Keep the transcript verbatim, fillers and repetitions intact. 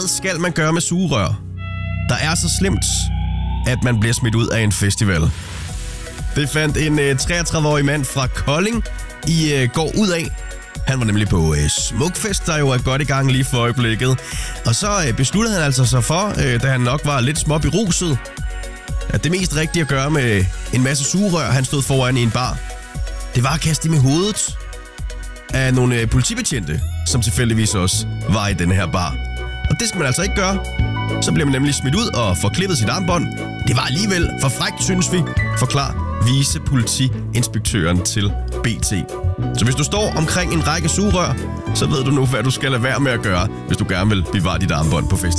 Hvad skal man gøre med sugerør, der er så slemt, at man bliver smidt ud af en festival? Det fandt en øh, treogtredive-årig mand fra Kolding i øh, går ud af. Han var nemlig på øh, Smukfest, der jo er godt i gang lige for øjeblikket. Og så øh, besluttede han altså sig for, øh, da han nok var lidt småberuset, at det mest rigtige at gøre med en masse sugerør, han stod foran i en bar, det var at kaste dem i hovedet af nogle øh, politibetjente, som tilfældigvis også var i denne her bar. Og det skal man altså ikke gøre. Så bliver man nemlig smidt ud og får klippet sit armbånd. Det var alligevel for frækt, synes vi, forklarer vicepolitiinspektøren til B T. Så hvis du står omkring en række sugerør, så ved du nu, hvad du skal lade være med at gøre, hvis du gerne vil bevare dit armbånd på fest.